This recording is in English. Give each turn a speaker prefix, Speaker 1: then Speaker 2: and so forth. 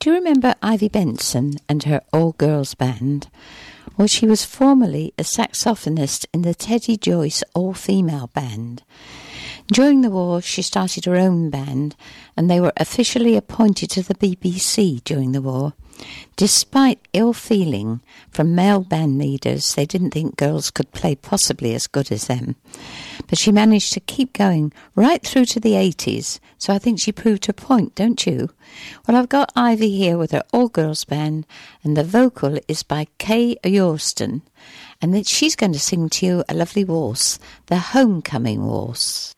Speaker 1: Do you remember Ivy Benson and her all-girls band? Well, she was formerly a saxophonist in the Teddy Joyce all-female band. During the war, she started her own band, and they were officially appointed to the BBC during the war. Despite ill feeling from male band leaders, they didn't think girls could play possibly as good as them. But she managed to keep going right through to the 80s, so I think she proved her point, don't you? Well, I've got Ivy here with her all-girls band, and the vocal is by Kay Yorston, and she's going to sing to you a lovely waltz, the Homecoming Waltz.